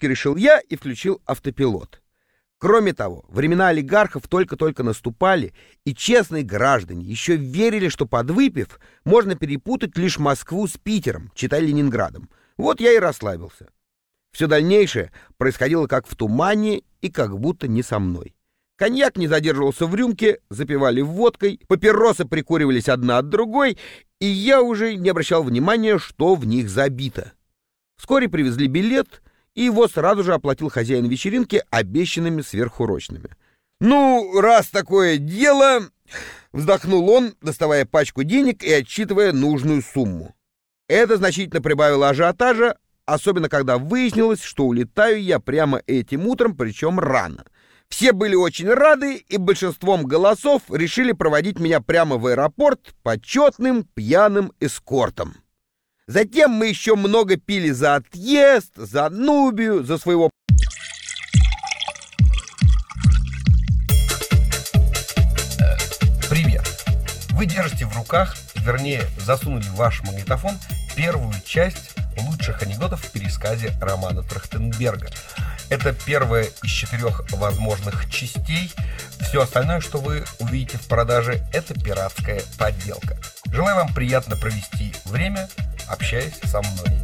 Все-таки решил я и включил автопилот. Кроме того, времена олигархов только-только наступали, и честные граждане еще верили, что, подвыпив, можно перепутать лишь Москву с Питером, читай Ленинградом. Вот я и расслабился. Все дальнейшее происходило как в тумане и как будто не со мной. Коньяк не задерживался в рюмке, запивали водкой, папиросы прикуривались одна от другой, и я уже не обращал внимания, что в них забито. Вскоре привезли билет, и его сразу же оплатил хозяин вечеринки обещанными сверхурочными. «Ну, раз такое дело...» — вздохнул он, доставая пачку денег и отсчитывая нужную сумму. Это значительно прибавило ажиотажа, особенно когда выяснилось, что улетаю я прямо этим утром, причем рано. Все были очень рады, и большинством голосов решили проводить меня прямо в аэропорт почетным пьяным эскортом. Затем мы еще много пили за отъезд, за Нубию, за своего... Привет! Вы держите в руках, вернее, засунули в ваш магнитофон первую часть лучших анекдотов в пересказе романа Трахтенберга. Это первая из 4 возможных частей. Все остальное, что вы увидите в продаже, это пиратская подделка. Желаю вам приятно провести время, общаясь со мной.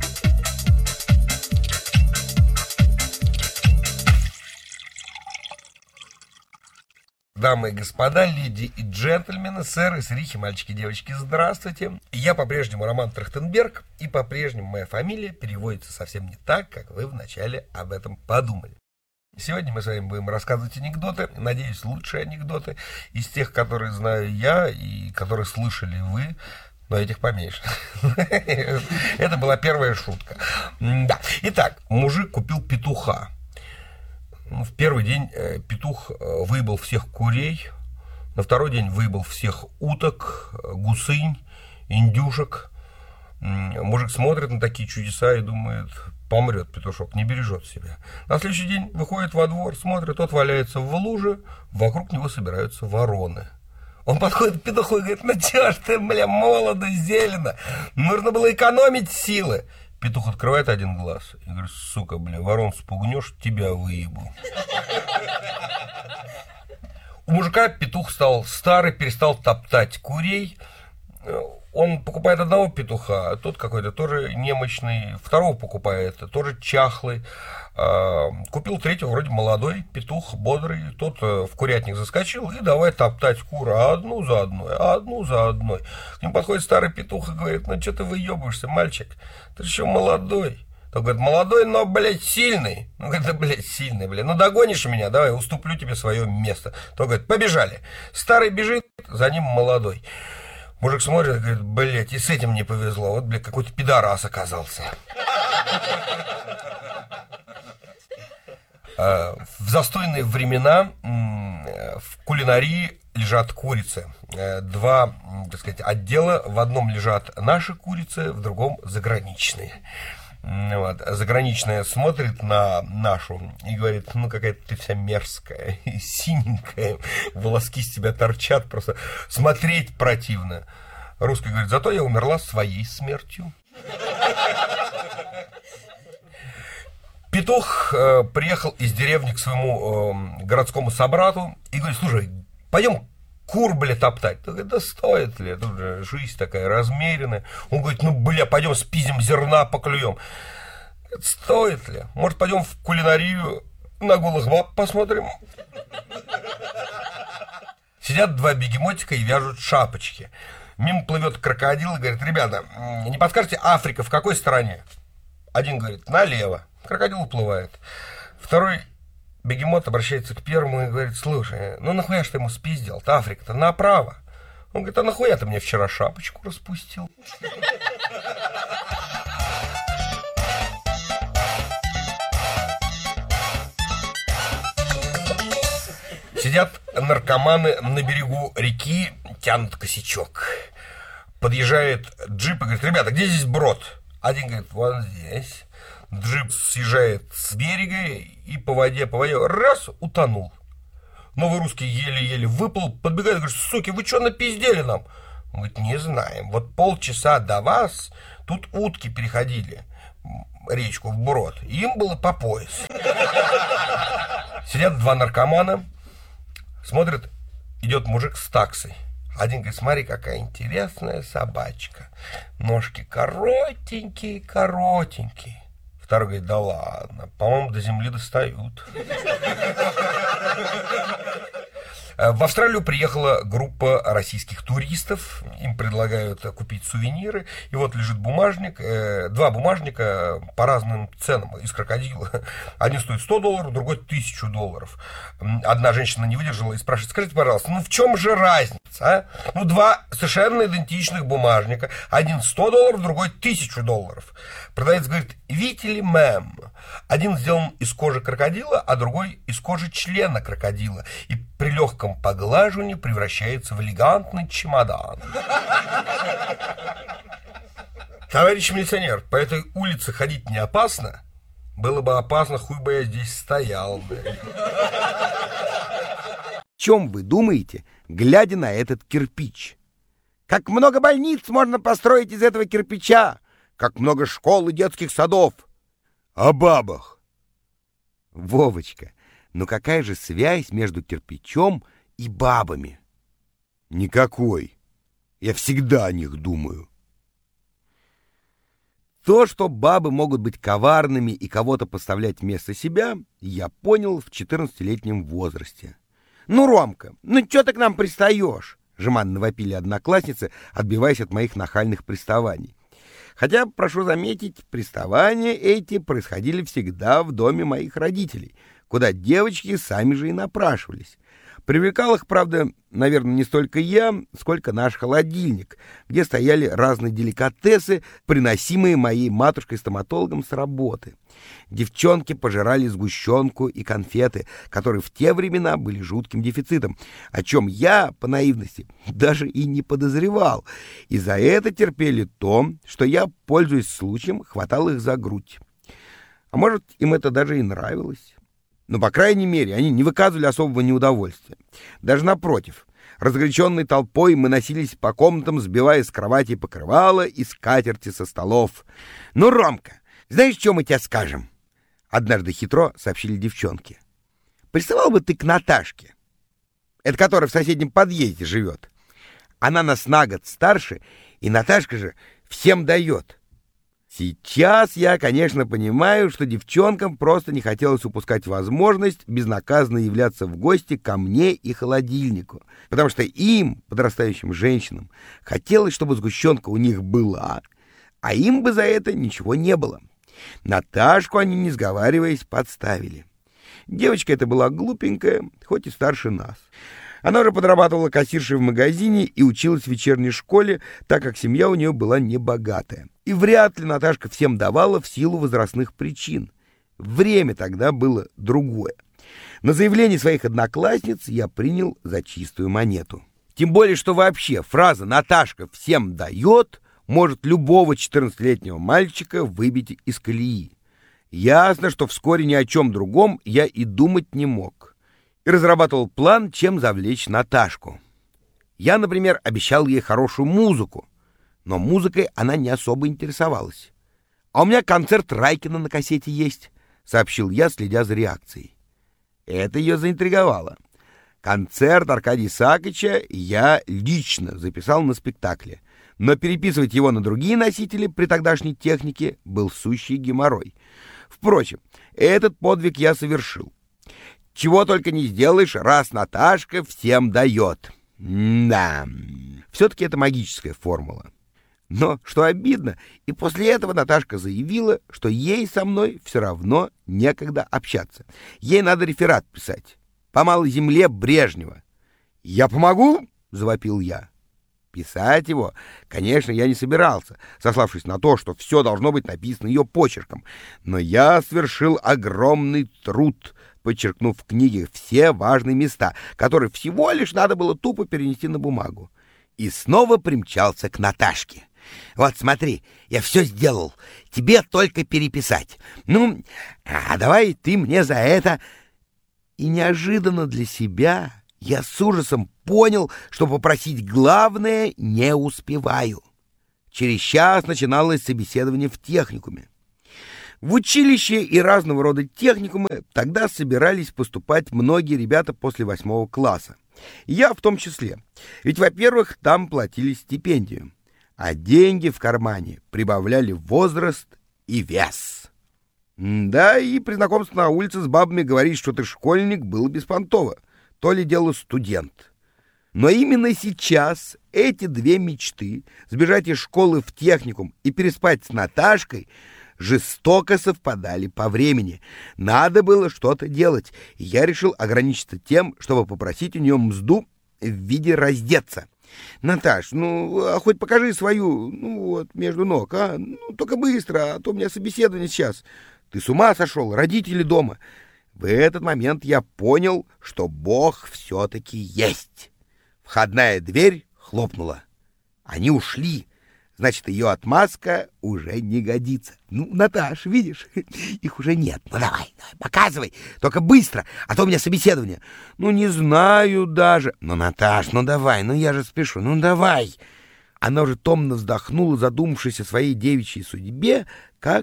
Дамы и господа, леди и джентльмены, сэры, сырихи, мальчики, девочки, здравствуйте. Я по-прежнему Роман Трахтенберг, и по-прежнему моя фамилия переводится совсем не так, как вы вначале об этом подумали. Сегодня мы с вами будем рассказывать анекдоты, надеюсь, лучшие анекдоты из тех, которые знаю я и которые слышали вы, но этих поменьше. Это была первая шутка. Да. Итак, мужик купил петуха. В первый день петух выебал всех курей, на второй день выебал всех уток, гусынь, индюшек. Мужик смотрит на такие чудеса и думает, помрет петушок, не бережет себя. На следующий день выходит во двор, смотрит, тот валяется в луже, вокруг него собираются вороны. Он подходит к петуху и говорит, ну чё ж ты, бля, молодо, зелено, нужно было экономить силы. Петух открывает один глаз и говорит, сука, бля, ворон спугнешь, тебя выебу. У мужика петух стал старый, перестал топтать курей. Он покупает одного петуха, а тот какой-то тоже немощный, второго покупает, тоже чахлый. Купил третьего, вроде молодой петух, бодрый. Тот в курятник заскочил и давай топтать куры одну за одной, одну за одной. К нему подходит старый петух и говорит, ну что ты выебываешься, мальчик, ты же еще молодой. Тот говорит, молодой, но, блядь, сильный. Ну, говорит, да, блядь, сильный, блядь. Ну, догонишь меня, давай, уступлю тебе свое место. Тот говорит, побежали. Старый бежит, за ним молодой. Мужик смотрит и говорит, блядь, и с этим не повезло. Вот, блядь, какой-то пидорас оказался. В застойные времена в кулинарии лежат курицы. Два, так сказать, отдела. В одном лежат наши курицы, в другом заграничные. Вот. Заграничная смотрит на нашу и говорит, ну какая-то ты вся мерзкая, синенькая, волоски с тебя торчат, просто смотреть противно. Русский говорит, зато я умерла своей смертью. Петух приехал из деревни к своему городскому собрату и говорит, слушай, пойдем кур, бля, топтать. Он говорит, да стоит ли, тут же жизнь такая размеренная. Он говорит, ну, бля, пойдем спиздим зерна, поклюем. Говорит, стоит ли? Может, пойдем в кулинарию на голых баб посмотрим? Сидят два бегемотика и вяжут шапочки. Мимо плывет крокодил и говорит, ребята, не подскажете, Африка в какой стороне? Один говорит, налево. Крокодил уплывает. Второй бегемот обращается к первому и говорит, слушай, ну нахуя ж ты ему спиздил-то, Африка-то направо. Он говорит, а нахуя ты мне вчера шапочку распустил? Сидят наркоманы на берегу реки, тянут косячок. Подъезжает джип и говорит, ребята, где здесь брод? Один говорит, вон здесь. Джип съезжает с берега и по воде, раз, утонул. Новый русский еле-еле выплыл, подбегает и говорит, суки, вы что напиздели нам? Он говорит, не знаем, вот полчаса до вас тут утки переходили. речку вброд, им было по пояс. Сидят два наркомана, смотрят, идет мужик с таксой. Один говорит: смотри, какая интересная собачка. Ножки коротенькие, коротенькие. Второй говорит: да ладно, по-моему, до земли достают. В Австралию приехала группа российских туристов. Им предлагают купить сувениры. И вот лежит бумажник, два бумажника по разным ценам из крокодила. Один стоит $100, другой $1000. Одна женщина не выдержала и спрашивает: скажите, пожалуйста, ну в чем же разница, а? Ну, два совершенно идентичных бумажника. Один $100, другой $1000. Продавец говорит: видите ли, мэм, один сделан из кожи крокодила, а другой из кожи члена крокодила. И при легком поглаживании превращается в элегантный чемодан. Товарищ милиционер, по этой улице ходить не опасно? Было бы опасно, хуй бы я здесь стоял бы. О чем вы думаете, глядя на этот кирпич? Как много больниц можно построить из этого кирпича? Как много школ и детских садов? О бабах. Вовочка, ну какая же связь между кирпичом и бабами? Никакой. Я всегда о них думаю. То, что бабы могут быть коварными и кого-то поставлять вместо себя, я понял в 14-летнем возрасте. «Ну, Ромка, ну чё ты к нам пристаешь?» — жеманно вопили одноклассницы, отбиваясь от моих нахальных приставаний. Хотя, прошу заметить, приставания эти происходили всегда в доме моих родителей, куда девочки сами же и напрашивались. Привлекал их, правда, наверное, не столько я, сколько наш холодильник, где стояли разные деликатесы, приносимые моей матушкой-стоматологом с работы. Девчонки пожирали сгущенку и конфеты, которые в те времена были жутким дефицитом, о чем я, по наивности, даже и не подозревал, и за это терпели то, что я, пользуясь случаем, хватал их за грудь. А может, им это даже и нравилось. Но, по крайней мере, они не выказывали особого неудовольствия. Даже напротив, разгоряченной толпой мы носились по комнатам, сбивая с кровати покрывала и скатерти со столов. «Ну, Ромка, знаешь, что мы тебе скажем?» Однажды хитро сообщили девчонки. «Приставал бы ты к Наташке, это которая в соседнем подъезде живет. Она нас на год старше, и Наташка же всем дает». Сейчас я, конечно, понимаю, что девчонкам просто не хотелось упускать возможность безнаказанно являться в гости ко мне и холодильнику, потому что им, подрастающим женщинам, хотелось, чтобы сгущенка у них была, а им бы за это ничего не было. Наташку они, не сговариваясь, подставили. Девочка эта была глупенькая, хоть и старше нас. Она уже подрабатывала кассиршей в магазине и училась в вечерней школе, так как семья у нее была небогатая. И вряд ли Наташка всем давала в силу возрастных причин. Время тогда было другое. На заявление своих одноклассниц я принял за чистую монету. Тем более, что вообще фраза «Наташка всем дает» может любого 14-летнего мальчика выбить из колеи. Ясно, что вскоре ни о чем другом я и думать не мог. И разрабатывал план, чем завлечь Наташку. Я, например, обещал ей хорошую музыку, но музыкой она не особо интересовалась. «А у меня концерт Райкина на кассете есть», — сообщил я, следя за реакцией. Это ее заинтриговало. Концерт Аркадия Исаакиевича я лично записал на спектакле, но переписывать его на другие носители при тогдашней технике был сущий геморрой. Впрочем, этот подвиг я совершил. Чего только не сделаешь, раз Наташка всем дает. Да, все-таки это магическая формула. Но, что обидно, и после этого Наташка заявила, что ей со мной все равно некогда общаться. Ей надо реферат писать. По малой земле Брежнева. «Я помогу?» — завопил я. Писать его, конечно, я не собирался, сославшись на то, что все должно быть написано ее почерком. Но я совершил огромный труд, подчеркнув в книге все важные места, которые всего лишь надо было тупо перенести на бумагу. И снова примчался к Наташке. «Вот смотри, я все сделал, тебе только переписать. Ну, а давай ты мне за это...» И неожиданно для себя я с ужасом понял, что попросить главное не успеваю. Через час начиналось собеседование в техникуме. В училище и разного рода техникумы тогда собирались поступать многие ребята после 8 класса. Я в том числе. Ведь, во-первых, там платили стипендию, а деньги в кармане прибавляли возраст и вес. Да, и при знакомстве на улице с бабами говорить, что ты школьник, было беспонтово. То ли дело студент. Но именно сейчас эти две мечты — сбежать из школы в техникум и переспать с Наташкой — жестоко совпадали по времени. Надо было что-то делать, и я решил ограничиться тем, чтобы попросить у нее мзду в виде раздеться. «Наташ, хоть покажи свою, между ног, а? Только быстро, а то у меня собеседование сейчас. Ты с ума сошел? Родители дома». В этот момент я понял, что Бог все-таки есть. Входная дверь хлопнула. Они ушли. Значит, ее отмазка уже не годится. Наташ, видишь, их уже нет. Давай, показывай, только быстро, а то у меня собеседование. Не знаю даже. Наташ, давай, я же спешу, давай. Она уже томно вздохнула, задумавшись о своей девичьей судьбе, как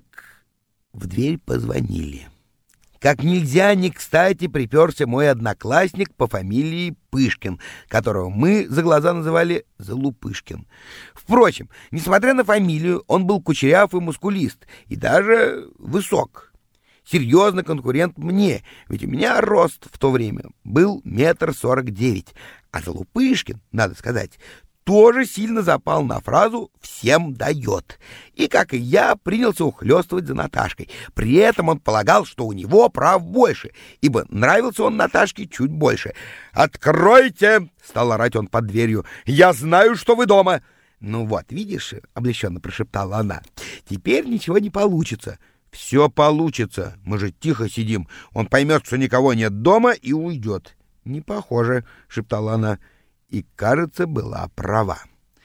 в дверь позвонили. Как нельзя не кстати приперся мой одноклассник по фамилии Пышкин, которого мы за глаза называли Залупышкин. Впрочем, несмотря на фамилию, он был кучеряв и мускулист, и даже высок. Серьезный конкурент мне, ведь у меня рост в то время был 1,49 м, а Залупышкин, надо сказать, тоже сильно запал на фразу «всем дает». И, как и я, принялся ухлёстывать за Наташкой. При этом он полагал, что у него прав больше, ибо нравился он Наташке чуть больше. «Откройте!» — стал орать он под дверью. «Я знаю, что вы дома!» «Видишь», — облегченно прошептала она, — «теперь ничего не получится». «Все получится. Мы же тихо сидим. Он поймет, что никого нет дома, и уйдет». «Не похоже», — шептала она. И, кажется, была права.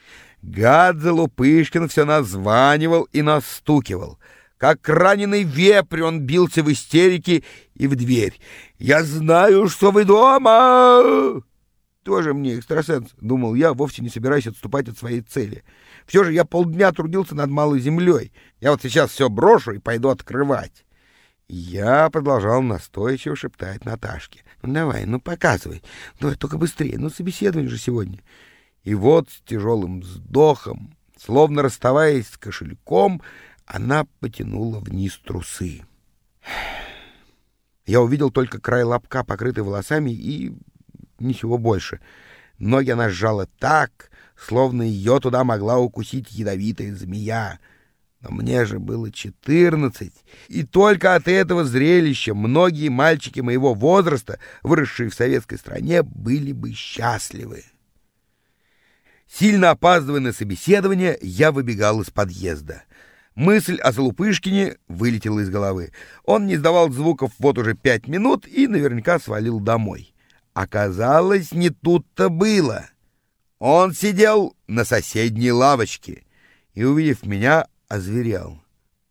Гад Залупышкин все названивал и настукивал. Как раненый вепрь он бился в истерике и в дверь. «Я знаю, что вы дома!» Тоже мне экстрасенс, думал я, вовсе не собираясь отступать от своей цели. Все же я полдня трудился над малой землей. Я вот сейчас все брошу и пойду открывать. Я продолжал настойчиво шептать Наташке. «Давай, показывай. Давай, только быстрее. Собеседование же сегодня». И вот с тяжелым вздохом, словно расставаясь с кошельком, она потянула вниз трусы. Я увидел только край лобка, покрытый волосами, и ничего больше. Ноги она сжала так, словно ее туда могла укусить ядовитая змея. Но мне же было 14, и только от этого зрелища многие мальчики моего возраста, выросшие в советской стране, были бы счастливы. Сильно опаздывая на собеседование, я выбегал из подъезда. Мысль о Залупышкине вылетела из головы. Он не издавал звуков вот уже 5 минут и наверняка свалил домой. Оказалось, не тут-то было. Он сидел на соседней лавочке и, увидев меня, озверел.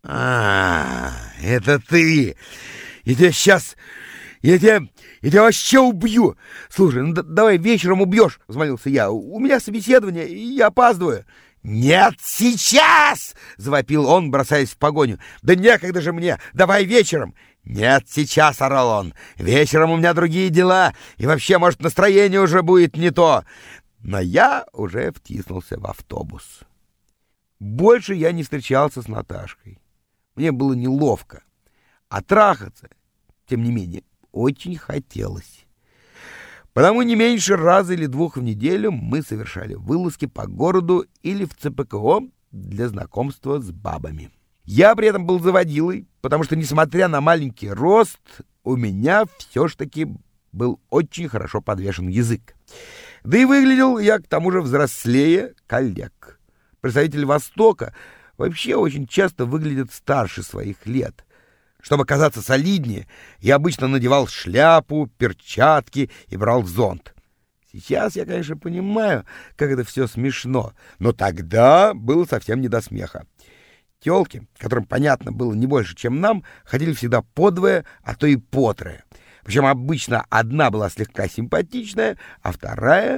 Это ты! Я тебя сейчас... Я тебя вообще убью! Слушай, давай вечером убьешь, — взмолился я. У меня собеседование, и я опаздываю. Нет, сейчас! — завопил он, бросаясь в погоню. Да некогда же мне! Давай вечером! Нет, сейчас, — орал он. Вечером у меня другие дела, и вообще, может, настроение уже будет не то. Но я уже втиснулся в автобус. Больше я не встречался с Наташкой. Мне было неловко. А трахаться, тем не менее, очень хотелось. Потому не меньше раза или двух в неделю мы совершали вылазки по городу или в ЦПКО для знакомства с бабами. Я при этом был заводилой, потому что, несмотря на маленький рост, у меня все ж таки был очень хорошо подвешен язык. Да и выглядел я к тому же взрослее коллег. Представители Востока вообще очень часто выглядят старше своих лет. Чтобы казаться солиднее, я обычно надевал шляпу, перчатки и брал зонт. Сейчас я, конечно, понимаю, как это все смешно, но тогда было совсем не до смеха. Тёлки, которым понятно было не больше, чем нам, ходили всегда подвое, а то и потрое. Причем обычно одна была слегка симпатичная, а вторая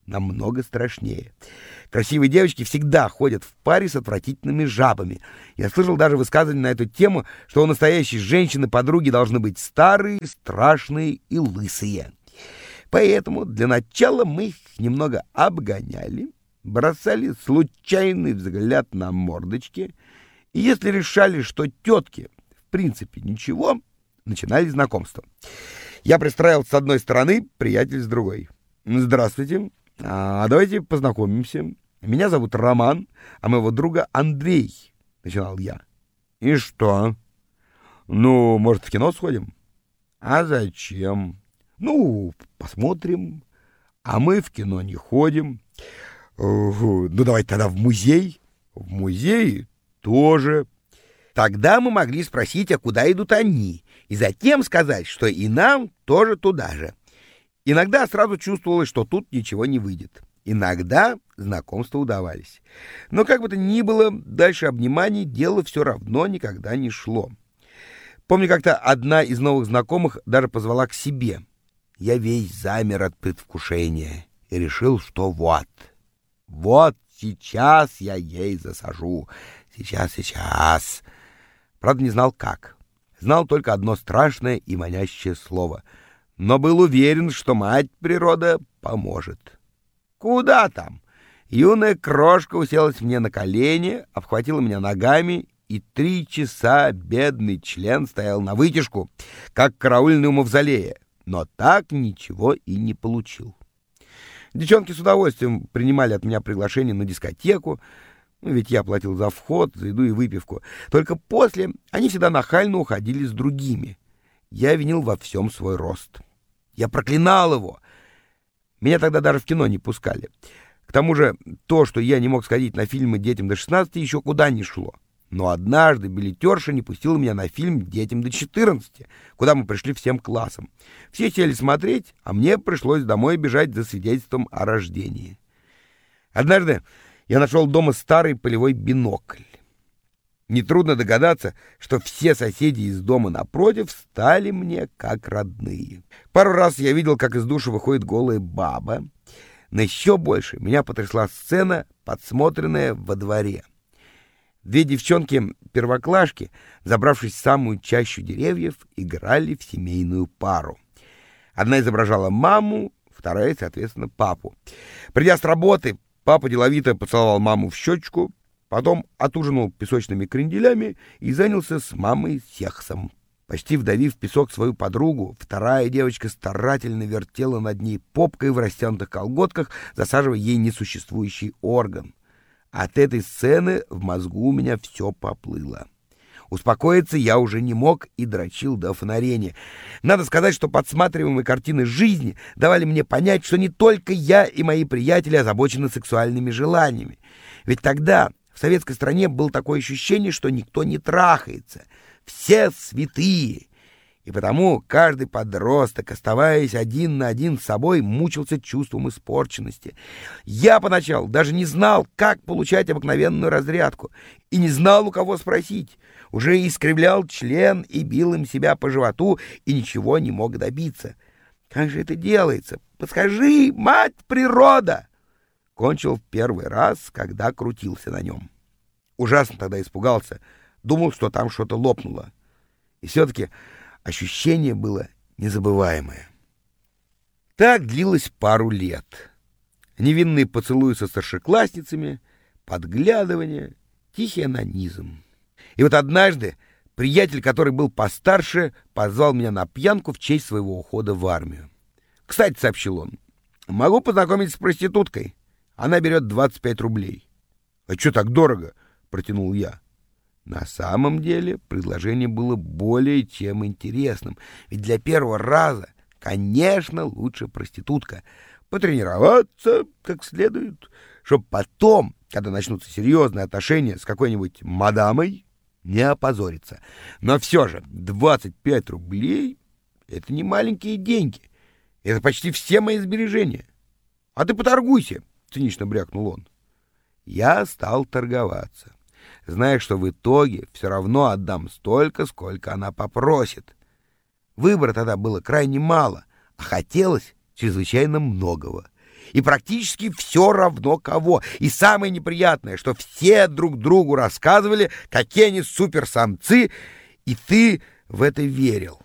намного страшнее. Красивые девочки всегда ходят в паре с отвратительными жабами. Я слышал даже высказывание на эту тему, что у настоящей женщины-подруги должны быть старые, страшные и лысые. Поэтому для начала мы их немного обгоняли, бросали случайный взгляд на мордочки, и если решали, что тетки в принципе ничего, начинали знакомство. Я пристраивался с одной стороны, приятель с другой. «Здравствуйте. Давайте познакомимся. Меня зовут Роман, а моего друга Андрей», — начинал я. «И что? Ну, может, в кино сходим?» «А зачем?» «Ну, посмотрим. А мы в кино не ходим». «Ну, давайте тогда в музей». «В музей тоже». Тогда мы могли спросить, а куда идут они, и затем сказать, что и нам тоже туда же. Иногда сразу чувствовалось, что тут ничего не выйдет. Иногда знакомства удавались. Но как бы то ни было, дальше обниманий дело все равно никогда не шло. Помню, как-то одна из новых знакомых даже позвала к себе. Я весь замер от предвкушения и решил, что вот сейчас я ей засажу. Сейчас. Правда, не знал как. Знал только одно страшное и манящее слово. Но был уверен, что мать природа поможет. Куда там? Юная крошка уселась мне на колени, обхватила меня ногами, и 3 часа бедный член стоял на вытяжку, как караульный у мавзолея, но так ничего и не получил. Девчонки с удовольствием принимали от меня приглашение на дискотеку, ведь я платил за вход, за еду и выпивку. Только после они всегда нахально уходили с другими. Я винил во всем свой рост. Я проклинал его. Меня тогда даже в кино не пускали. К тому же то, что я не мог сходить на фильмы детям до 16, еще куда ни шло. Но однажды билетерша не пустила меня на фильм детям до 14, куда мы пришли всем классом. Все сели смотреть, а мне пришлось домой бежать за свидетельством о рождении. Однажды я нашел дома старый полевой бинокль. Нетрудно догадаться, что все соседи из дома напротив стали мне как родные. Пару раз я видел, как из душа выходит голая баба, но еще больше меня потрясла сцена, подсмотренная во дворе. 2 девчонки-первоклашки, забравшись в самую чащу деревьев, играли в семейную пару. Одна изображала маму, вторая, соответственно, папу. Придя с работы, папа деловито поцеловал маму в щечку, потом отужинал песочными кренделями и занялся с мамой сексом. Почти вдавив в песок свою подругу, вторая девочка старательно вертела над ней попкой в растянутых колготках, засаживая ей несуществующий орган. От этой сцены в мозгу у меня все поплыло. Успокоиться я уже не мог и дрочил до фонарения. Надо сказать, что подсматриваемые картины жизни давали мне понять, что не только я и мои приятели озабочены сексуальными желаниями. Ведь тогда в советской стране было такое ощущение, что никто не трахается. Все святые. И потому каждый подросток, оставаясь один на один с собой, мучился чувством испорченности. Я поначалу даже не знал, как получать обыкновенную разрядку, и не знал, у кого спросить. Уже искривлял член и бил им себя по животу, и ничего не мог добиться. Как же это делается? Подскажи, мать природа! Кончил в первый раз, когда крутился на нем. Ужасно тогда испугался, думал, что там что-то лопнуло. И все-таки ощущение было незабываемое. Так длилось пару лет. Невинные поцелуи со старшеклассницами, подглядывание, тихий анонизм. И вот однажды приятель, который был постарше, позвал меня на пьянку в честь своего ухода в армию. «Кстати», — сообщил он, — «могу познакомить с проституткой. Она берет 25 рублей». «А что так дорого?» — протянул я. На самом деле предложение было более чем интересным, ведь для первого раза, конечно, лучше проститутка. Потренироваться как следует, чтобы потом, когда начнутся серьезные отношения с какой-нибудь мадамой, не опозориться. Но все же 25 рублей — это не маленькие деньги. Это почти все мои сбережения. «А ты поторгуйся», — цинично брякнул он. Я стал торговаться, зная, что в итоге все равно отдам столько, сколько она попросит. Выбора тогда было крайне мало, а хотелось чрезвычайно многого. И практически все равно кого. И самое неприятное, что все друг другу рассказывали, какие они суперсамцы, и ты в это верил.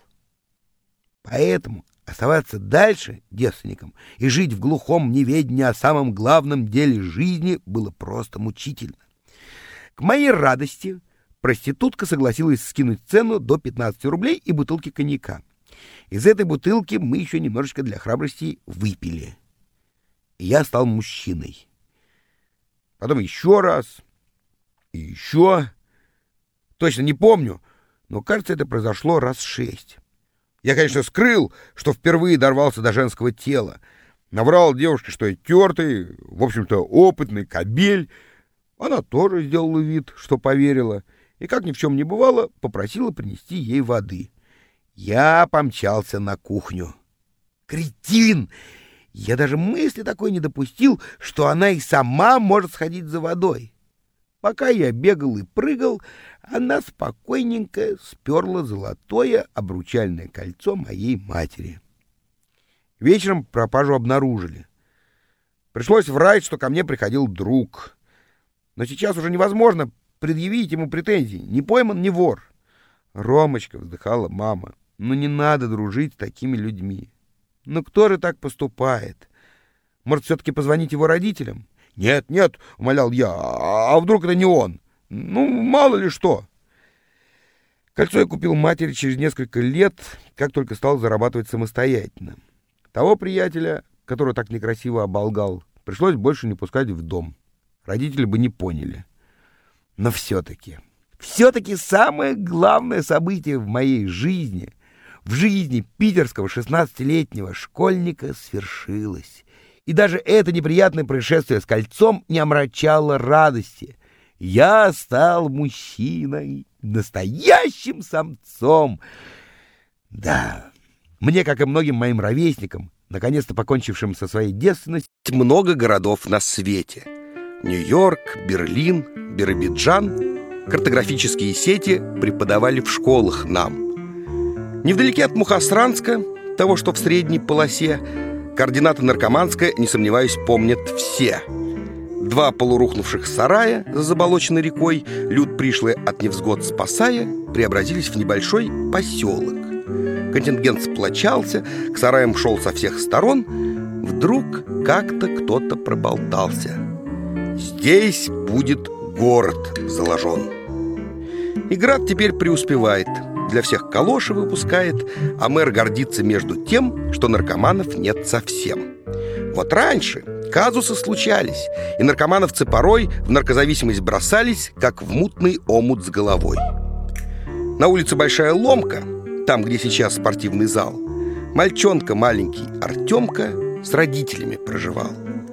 Поэтому оставаться дальше девственником и жить в глухом неведении о самом главном деле жизни было просто мучительно. К моей радости проститутка согласилась скинуть цену до 15 рублей и бутылки коньяка. Из этой бутылки мы еще немножечко для храбрости выпили. И я стал мужчиной. Потом еще раз. И еще. Точно не помню, но, кажется, это произошло раз 6. Я, конечно, скрыл, что впервые дорвался до женского тела. Наврал девушке, что я тертый, в общем-то, опытный кобель. Она тоже сделала вид, что поверила. И, как ни в чем не бывало, попросила принести ей воды. Я помчался на кухню. Кретин! Я даже мысли такой не допустил, что она и сама может сходить за водой. Пока я бегал и прыгал, она спокойненько сперла золотое обручальное кольцо моей матери. Вечером пропажу обнаружили. Пришлось врать, что ко мне приходил друг. Но сейчас уже невозможно предъявить ему претензий. Не пойман, не вор. Ромочка, вздыхала мама, ну не надо дружить с такими людьми. Ну кто же так поступает? Может, все-таки позвонить его родителям? Нет, нет, умолял я, а вдруг это не он? Ну, мало ли что. Кольцо я купил матери через несколько лет, как только стал зарабатывать самостоятельно. Того приятеля, которого так некрасиво оболгал, пришлось больше не пускать в дом. Родители бы не поняли. Но все-таки самое главное событие в моей жизни, в жизни питерского 16-летнего школьника, свершилось. И даже это неприятное происшествие с кольцом не омрачало радости. Я стал мужчиной, настоящим самцом. Да, мне, как и многим моим ровесникам, наконец-то покончившим со своей девственностью, много городов на свете. Нью-Йорк, Берлин, Биробиджан. Картографические сети преподавали в школах нам. Невдалеке от Мухосранска, того, что в средней полосе, координаты Наркоманска, не сомневаюсь, помнят все. 2 полурухнувших сарая за заболоченной рекой, люд пришлый от невзгод спасая, преобразились в небольшой поселок. Контингент сплочался, к сараям шел со всех сторон. Вдруг как-то кто-то проболтался. Здесь будет город заложен. И град теперь преуспевает. Для всех калоши выпускает, а мэр гордится между тем, что наркоманов нет совсем. Вот раньше казусы случались, и наркомановцы порой в наркозависимость бросались, как в мутный омут с головой. На улице Большая Ломка, там, где сейчас спортивный зал, мальчонка маленький Артемка с родителями проживал.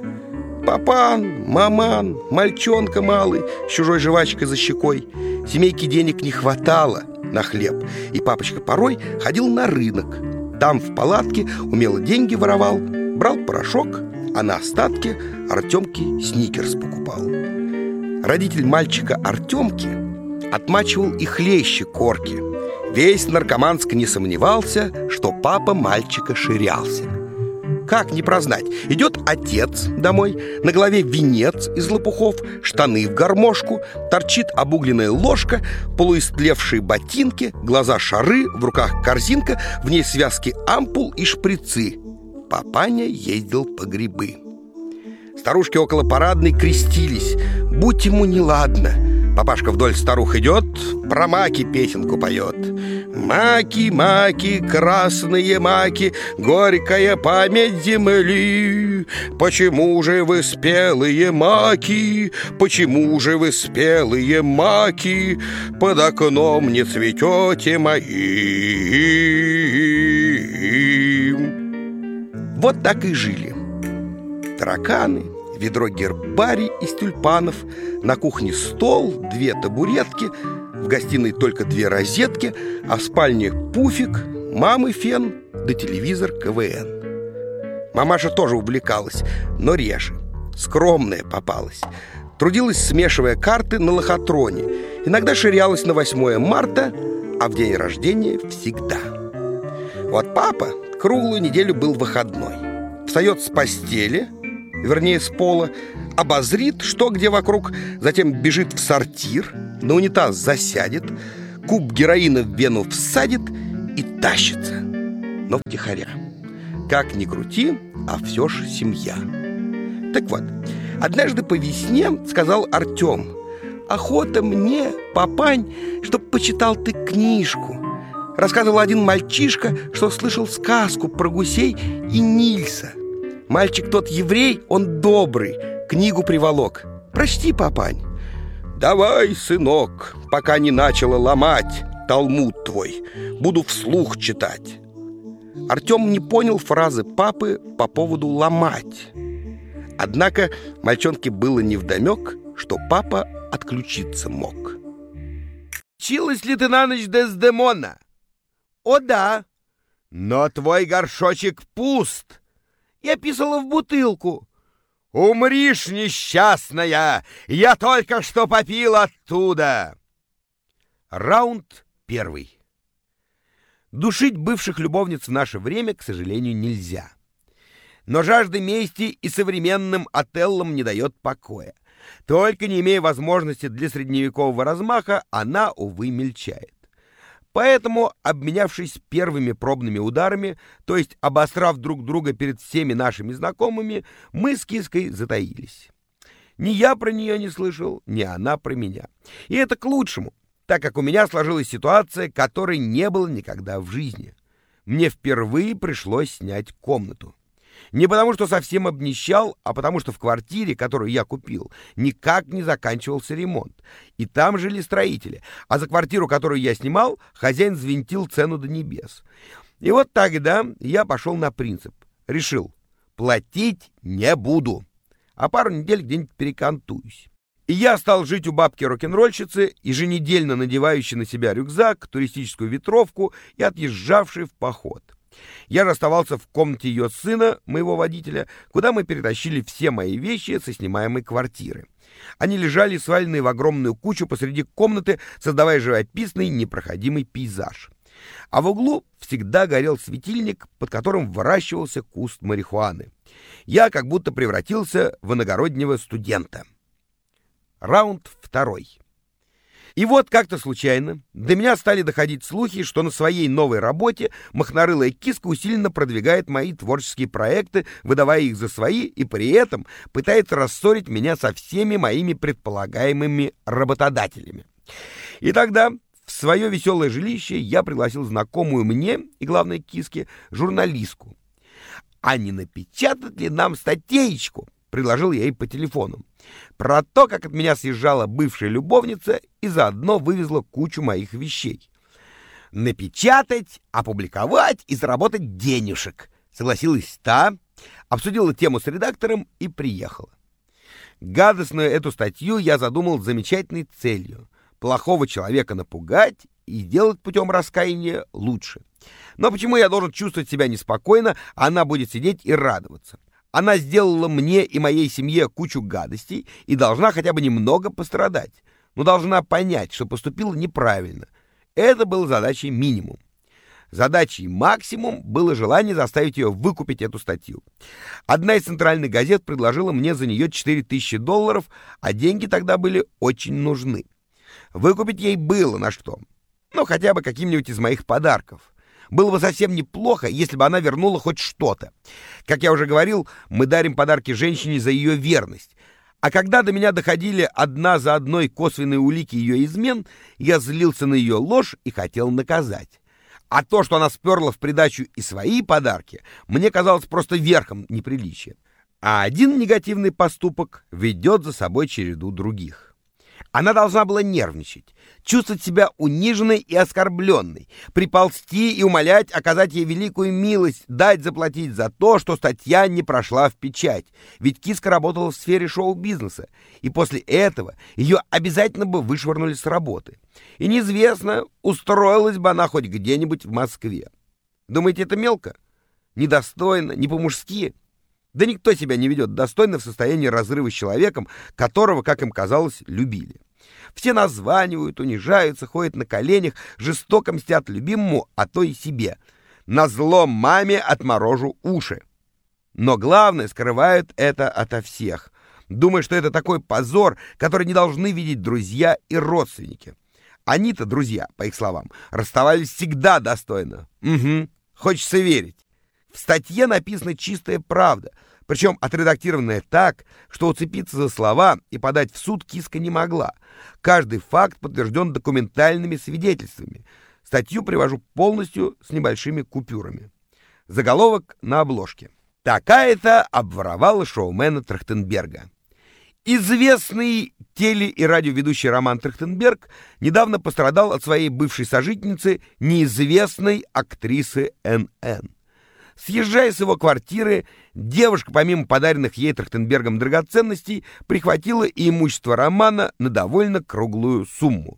Папан, маман, мальчонка малый с чужой жвачкой за щекой. Семейке денег не хватало на хлеб, и папочка порой ходил на рынок. Там в палатке умело деньги воровал, брал порошок, а на остатки Артемке сникерс покупал. Родитель мальчика Артемки отмачивал и хлеще корки. Весь Наркоманск не сомневался, что папа мальчика ширялся. Как не прознать? Идет отец домой, на голове венец из лопухов, штаны в гармошку, торчит обугленная ложка, полуистлевшие ботинки, глаза шары, в руках корзинка, в ней связки ампул и шприцы. Папаня ездил по грибы. Старушки около парадной крестились. Будь ему неладно. Папашка вдоль старух идет, про маки песенку поет. Маки, маки, красные маки, горькая память земли. Почему же вы спелые маки, почему же вы спелые маки, под окном не цветете мои? Вот так и жили. Тараканы, ведро гербарий из тюльпанов, на кухне стол, 2 табуретки, в гостиной только 2 розетки, а в спальне пуфик, мамы фен да телевизор КВН. Мамаша тоже увлекалась, но реже, скромная попалась. Трудилась, смешивая карты на лохотроне. Иногда ширялась на 8 марта, а в день рождения всегда. Вот папа круглую неделю был выходной. Встает с постели, вернее с пола, обозрит, что где вокруг, затем бежит в сортир, на унитаз засядет, куб героина в вену всадит и тащится, но втихаря. Как ни крути, а все ж семья. Так вот, однажды по весне сказал Артем: «Охота мне, папань, чтоб почитал ты книжку». Рассказывал один мальчишка, что слышал сказку про гусей и Нильса. Мальчик тот еврей, он добрый, книгу приволок. Прочти, папань. «Давай, сынок, пока не начала ломать Талмуд твой, буду вслух читать». Артем не понял фразы папы по поводу «ломать». Однако мальчонке было невдомек, что папа отключиться мог. «Училась ли ты на ночь Дездемона?» «О да, но твой горшочек пуст. Я писала в бутылку». «Умришь, несчастная! Я только что попил оттуда!» Раунд первый. Душить бывших любовниц в наше время, к сожалению, нельзя. Но жажда мести и современным Отеллам не дает покоя. Только не имея возможности для средневекового размаха, она, увы, мельчает. Поэтому, обменявшись первыми пробными ударами, то есть обосрав друг друга перед всеми нашими знакомыми, мы с киской затаились. Ни я про нее не слышал, ни она про меня. И это к лучшему, так как у меня сложилась ситуация, которой не было никогда в жизни. Мне впервые пришлось снять комнату. Не потому, что совсем обнищал, а потому, что в квартире, которую я купил, никак не заканчивался ремонт. И там жили строители. А за квартиру, которую я снимал, хозяин взвинтил цену до небес. И вот тогда я пошел на принцип. Решил, платить не буду. А пару недель где-нибудь перекантуюсь. И я стал жить у бабки-рок-н-ролльщицы, еженедельно надевающей на себя рюкзак, туристическую ветровку и отъезжавшей в поход. Я же оставался в комнате ее сына, моего водителя, куда мы перетащили все мои вещи со снимаемой квартиры. Они лежали сваленные в огромную кучу посреди комнаты, создавая живописный непроходимый пейзаж. А в углу всегда горел светильник, под которым выращивался куст марихуаны. Я как будто превратился в иногороднего студента. Раунд второй. И вот как-то случайно до меня стали доходить слухи, что на своей новой работе махнорылая киска усиленно продвигает мои творческие проекты, выдавая их за свои, и при этом пытается рассорить меня со всеми моими предполагаемыми работодателями. И тогда в свое веселое жилище я пригласил знакомую мне, и главное киске, журналистку. «А не напечатать ли нам статейку?» — предложил я ей по телефону. Про то, как от меня съезжала бывшая любовница и заодно вывезла кучу моих вещей. «Напечатать, опубликовать и заработать денежек», — согласилась та, обсудила тему с редактором и приехала. Гадостную эту статью я задумал с замечательной целью — плохого человека напугать и сделать путем раскаяния лучше. Но почему я должен чувствовать себя неспокойно, а она будет сидеть и радоваться? Она сделала мне и моей семье кучу гадостей и должна хотя бы немного пострадать. Но должна понять, что поступила неправильно. Это было задачей минимум. Задачей максимум было желание заставить ее выкупить эту статью. Одна из центральных газет предложила мне за нее $4000, а деньги тогда были очень нужны. Выкупить ей было на что. Ну, хотя бы каким-нибудь из моих подарков. Было бы совсем неплохо, если бы она вернула хоть что-то. Как я уже говорил, мы дарим подарки женщине за ее верность. А когда до меня доходили одна за одной косвенные улики ее измен, я злился на ее ложь и хотел наказать. А то, что она сперла в придачу и свои подарки, мне казалось просто верхом неприличия. А один негативный поступок ведет за собой череду других. Она должна была нервничать, чувствовать себя униженной и оскорбленной, приползти и умолять оказать ей великую милость, дать заплатить за то, что статья не прошла в печать. Ведь киска работала в сфере шоу-бизнеса, и после этого ее обязательно бы вышвырнули с работы. И неизвестно, устроилась бы она хоть где-нибудь в Москве. Думаете, это мелко? Недостойно, не по-мужски? Да никто себя не ведет достойно в состоянии разрыва с человеком, которого, как им казалось, любили. Все названивают, унижаются, ходят на коленях, жестоко мстят любимому, а то и себе. Назло маме отморожу уши. Но главное, скрывают это ото всех, думая, что это такой позор, который не должны видеть друзья и родственники. Они-то, друзья, по их словам, расставались всегда достойно. Угу, хочется верить. В статье написана чистая правда, причем отредактированная так, что уцепиться за слова и подать в суд киска не могла. Каждый факт подтвержден документальными свидетельствами. Статью привожу полностью с небольшими купюрами. Заголовок на обложке. Такая-то обворовала шоумена Трахтенберга. Известный теле- и радиоведущий Роман Трахтенберг недавно пострадал от своей бывшей сожительницы, неизвестной актрисы Н.Н. Съезжая с его квартиры, девушка, помимо подаренных ей Трахтенбергом драгоценностей, прихватила и имущество Романа на довольно круглую сумму.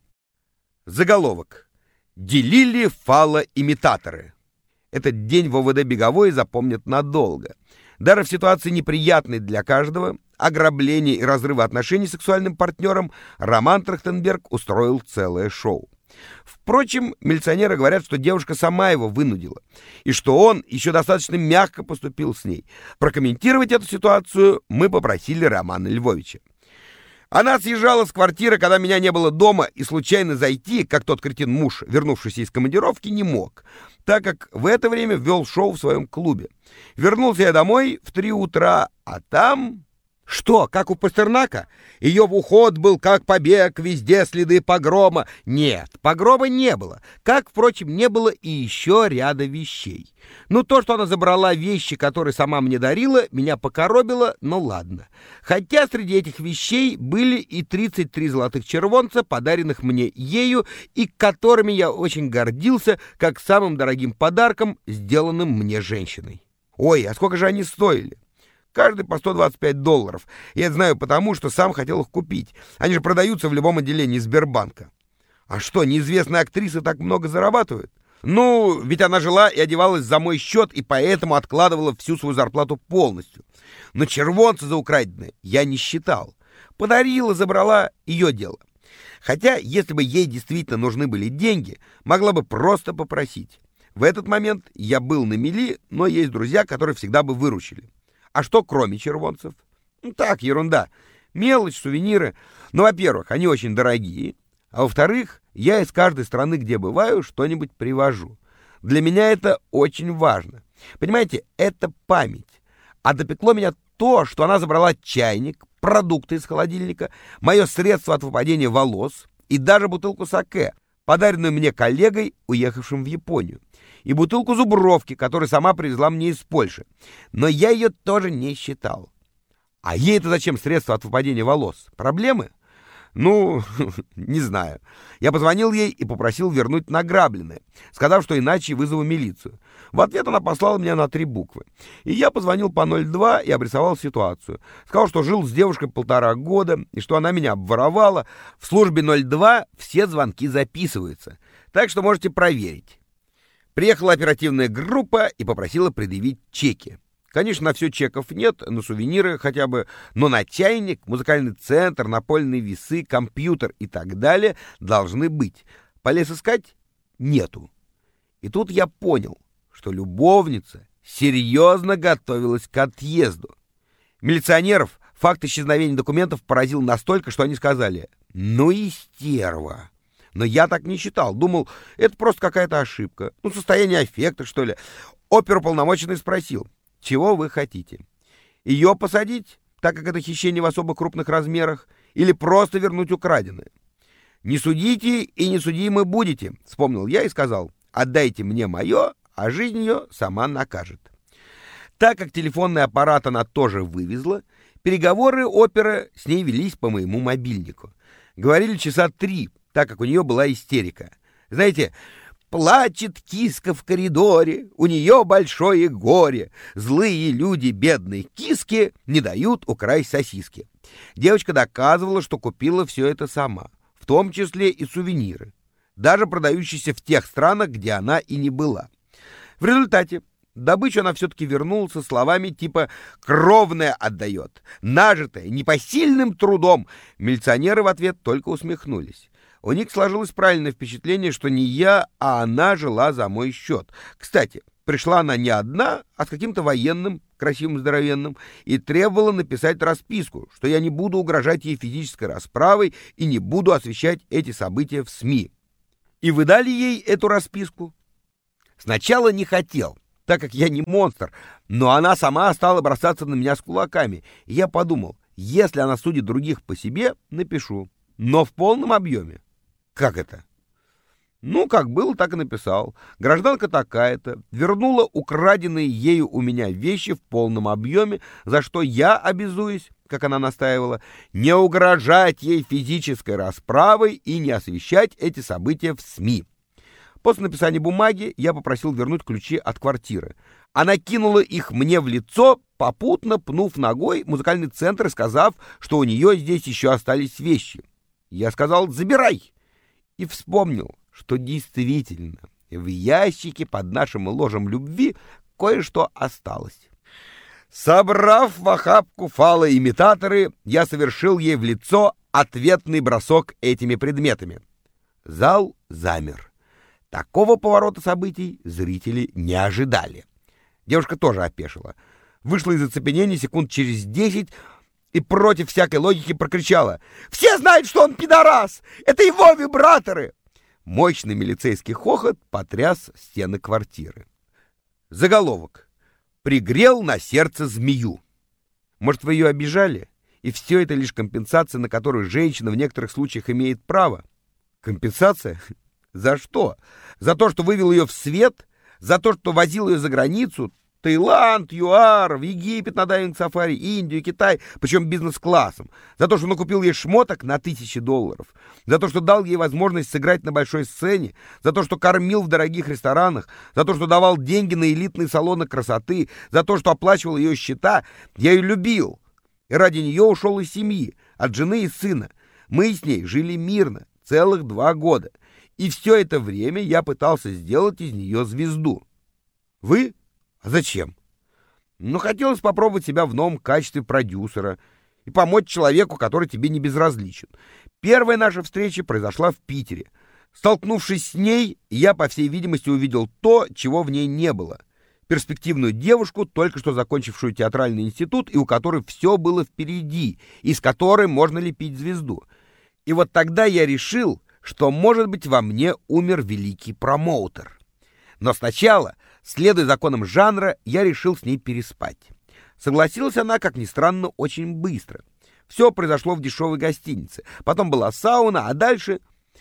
Заголовок. Делили фалоимитаторы. Этот день в ОВД Беговой запомнят надолго. Даже в ситуации неприятной для каждого, ограбления и разрыва отношений с сексуальным партнером, Роман Трахтенберг устроил целое шоу. Впрочем, милиционеры говорят, что девушка сама его вынудила, и что он еще достаточно мягко поступил с ней. Прокомментировать эту ситуацию мы попросили Романа Львовича. Она съезжала с квартиры, когда меня не было дома, и случайно зайти, как тот кретин муж, вернувшийся из командировки, не мог, так как в это время вел шоу в своем клубе. Вернулся я домой в 3 утра, а там... Что, как у Пастернака? Ее уход был как побег, везде следы погрома. Нет, погрома не было, как, впрочем, не было и еще ряда вещей. Ну, то, что она забрала вещи, которые сама мне дарила, меня покоробило, но ладно. Хотя среди этих вещей были и 33 золотых червонца, подаренных мне ею, и которыми я очень гордился, как самым дорогим подарком, сделанным мне женщиной. Ой, а сколько же они стоили? Каждый по $125. Я знаю потому, что сам хотел их купить. Они же продаются в любом отделении Сбербанка. А что, неизвестные актрисы так много зарабатывают? Ну, ведь она жила и одевалась за мой счет, и поэтому откладывала всю свою зарплату полностью. Но червонцы за украденные я не считал. Подарила, забрала — ее дело. Хотя, если бы ей действительно нужны были деньги, могла бы просто попросить. В этот момент я был на мели, но есть друзья, которые всегда бы выручили. А что кроме червонцев? Ну так, ерунда. Мелочь, сувениры. Но, во-первых, они очень дорогие. А во-вторых, я из каждой страны, где бываю, что-нибудь привожу. Для меня это очень важно. Понимаете, это память. А допекло меня то, что она забрала чайник, продукты из холодильника, мое средство от выпадения волос и даже бутылку саке, подаренную мне коллегой, уехавшим в Японию, и бутылку зубровки, которую сама привезла мне из Польши. Но я ее тоже не считал. А ей-то зачем средства от выпадения волос? Проблемы? Ну, не знаю. Я позвонил ей и попросил вернуть награбленное, сказав, что иначе вызову милицию. В ответ она послала меня на 3 буквы. И я позвонил по 02 и обрисовал ситуацию. Сказал, что жил с девушкой 1,5 года, и что она меня обворовала. В службе 02 все звонки записываются, так что можете проверить. Приехала оперативная группа и попросила предъявить чеки. Конечно, на все чеков нет, на сувениры хотя бы, но на чайник, музыкальный центр, напольные весы, компьютер и так далее должны быть. Полез искать — нету. И тут я понял, что любовница серьезно готовилась к отъезду. Милиционеров факт исчезновения документов поразил настолько, что они сказали: «Ну и стерва». Но я так не считал. Думал, это просто какая-то ошибка. Ну, состояние аффекта, что ли. Оперуполномоченный спросил: чего вы хотите? Ее посадить, так как это хищение в особо крупных размерах, или просто вернуть украденное? «Не судите и не судимы будете», — вспомнил я и сказал: «Отдайте мне мое, а жизнь ее сама накажет». Так как телефонный аппарат она тоже вывезла, переговоры опера с ней велись по моему мобильнику. Говорили часа 3, так как у нее была истерика. Знаете, плачет киска в коридоре, у нее большое горе, злые люди бедной киске не дают украсть сосиски. Девочка доказывала, что купила все это сама, в том числе и сувениры, даже продающиеся в тех странах, где она и не была. В результате добычу она все-таки вернула со словами типа «кровное отдает, нажитое непосильным трудом». Милиционеры в ответ только усмехнулись. У них сложилось правильное впечатление, что не я, а она жила за мой счет. Кстати, Пришла она не одна, а с каким-то военным, красивым, здоровенным, и требовала написать расписку, что я не буду угрожать ей физической расправой и не буду освещать эти события в СМИ. И вы дали ей эту расписку? Сначала не хотел, так как я не монстр, но она сама стала бросаться на меня с кулаками, и я подумал, если она судит других по себе, напишу, но в полном объеме. Как это? Ну, как было, так и написал. Гражданка такая-то вернула украденные ею у меня вещи в полном объеме, за что я обязуюсь, как она настаивала, не угрожать ей физической расправой и не освещать эти события в СМИ. После написания бумаги я попросил вернуть ключи от квартиры. Она кинула их мне в лицо, попутно пнув ногой музыкальный центр и сказав, что у нее здесь еще остались вещи. Я сказал «забирай» и вспомнил, что действительно в ящике под нашим ложем любви кое-что осталось. Собрав в охапку фалоимитаторы, я совершил ей в лицо ответный бросок этими предметами. Зал замер. Такого поворота событий зрители не ожидали. Девушка тоже опешила. Вышла из оцепенения секунд через 10 и против всякой логики прокричала: «Все знают, что он пидорас! Это его вибраторы!» Мощный милицейский хохот потряс стены квартиры. Заголовок: «Пригрел на сердце змею». Может, вы ее обижали? И все это лишь компенсация, на которую женщина в некоторых случаях имеет право? Компенсация? За что? За то, что вывел ее в свет? За то, что возил ее за границу? Таиланд, ЮАР, в Египет на дайвинг-сафари, Индию, Китай, причем бизнес-классом. За то, что накупил ей шмоток на $1000. За то, что дал ей возможность сыграть на большой сцене. За то, что кормил в дорогих ресторанах. За то, что давал деньги на элитные салоны красоты. За то, что оплачивал ее счета. Я ее любил. И ради нее ушел из семьи, от жены и сына. Мы с ней жили мирно целых 2 года. И все это время я пытался сделать из нее звезду. Вы? А зачем? Ну, хотелось попробовать себя в новом качестве продюсера и помочь человеку, который тебе не безразличен. Первая наша встреча произошла в Питере. Столкнувшись с ней, я, по всей видимости, увидел то, чего в ней не было. Перспективную девушку, только что закончившую театральный институт, и у которой все было впереди, и с которой можно лепить звезду. И вот тогда я решил, что, может быть, во мне умер великий промоутер. Но сначала, следуя законам жанра, я решил с ней переспать. Согласилась она, как ни странно, очень быстро. Все произошло в дешевой гостинице. Потом была сауна, а дальше